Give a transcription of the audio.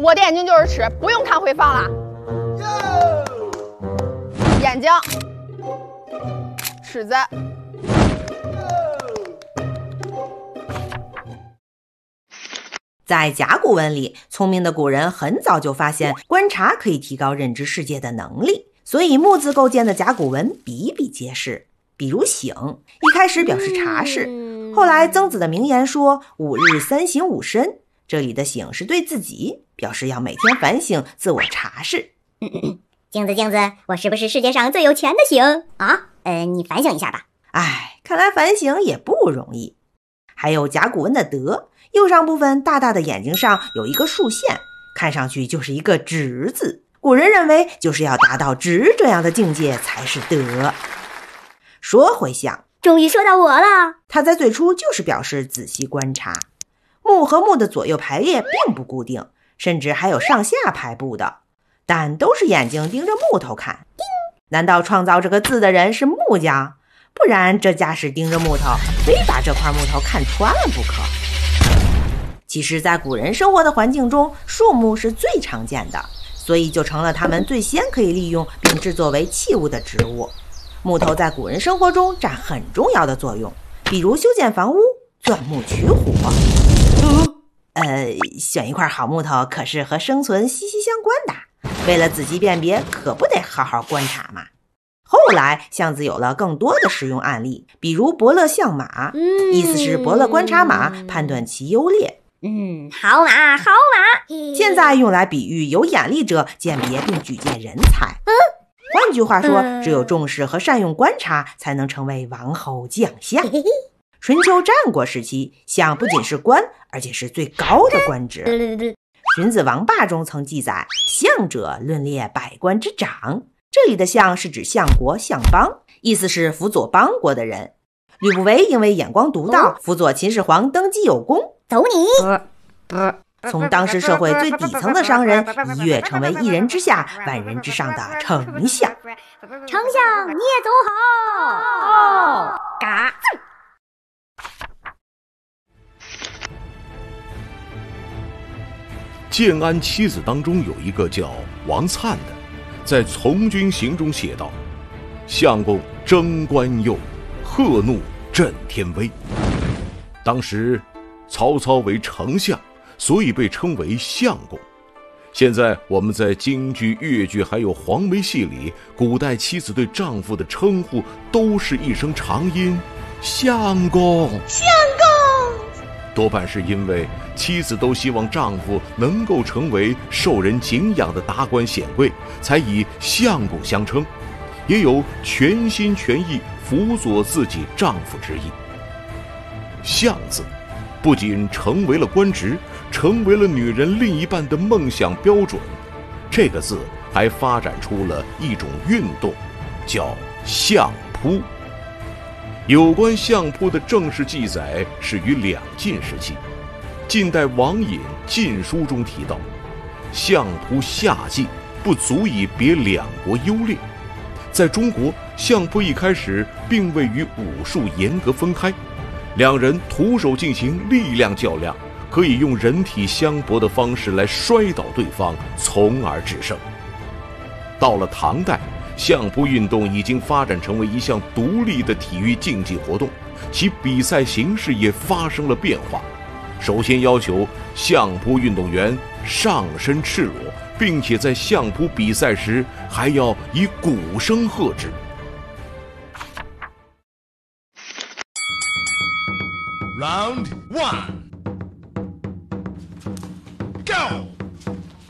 我的眼睛就是尺，不用看回放了。眼睛，尺子。 在甲骨文里，聪明的古人很早就发现观察可以提高认知世界的能力，所以木字构建的甲骨文比比皆是。比如省，一开始表示察视，后来曾子的名言说5日3省5身，这里的省是对自己，表示要每天反省自我察视。 镜子镜子，我是不是世界上最有钱的省啊？你反省一下吧。 看来反省也不容易。还有甲骨文的德，右上部分大大的眼睛上有一个竖线，看上去就是一个直字。古人认为就是要达到直这样的境界才是德。说回象， 终于说到我了。 它在最初就是表示仔细观察。木和木的左右排列并不固定，甚至还有上下排布的，但都是眼睛盯着木头看。难道创造这个字的人是木匠？不然这架势盯着木头，非把这块木头看穿了不可。其实在古人生活的环境中，树木是最常见的，所以就成了他们最先可以利用并制作为器物的植物。木头在古人生活中占很重要的作用，比如修建房屋、钻木取火。选一块好木头可是和生存息息相关的，为了仔细辨别，可不得好好观察嘛。后来象字有了更多的实用案例，比如伯乐相马，意思是伯乐观察马，判断其优劣。 好马好马， 现在用来比喻有眼力者鉴别并举荐人才。换句话说，只有重视和善用观察，才能成为王侯将相。春秋战国时期，相不仅是官，而且是最高的官职。荀子《王霸》中曾记载，相者论列百官之长。这里的相是指相国、相邦，意思是辅佐邦国的人。吕不韦因为眼光独到，辅佐秦始皇登基有功。 走你！ 从当时社会最底层的商人，一跃成为一人之下、万人之上的丞相。 丞相，你也走好。嘎。 建安七子当中有一个叫王粲的，在《从军行》中写道：相公征官右，贺怒震天威。当时曹操为丞相，所以被称为相公。现在我们在京剧、越剧还有黄梅戏里，古代妻子对丈夫的称呼都是一声长音相公相公， 多半是因为妻子都希望丈夫能够成为受人敬仰的达官显贵，才以相公相称，也有全心全意辅佐自己丈夫之意。相字不仅成为了官职，成为了女人另一半的梦想标准，这个字还发展出了一种运动，叫相扑。有关相扑的正式记载是于两晋时期。近代王隐《晋书》中提到，相扑下技不足以别两国优劣。在中国，相扑一开始并未与武术严格分开，两人徒手进行力量较量，可以用人体相搏的方式来摔倒对方，从而制胜。到了唐代，相扑运动已经发展成为一项独立的体育竞技活动，其比赛形式也发生了变化。首先要求相扑运动员上身赤裸，并且在相扑比赛时还要以鼓声喝止。 Round 1 Go!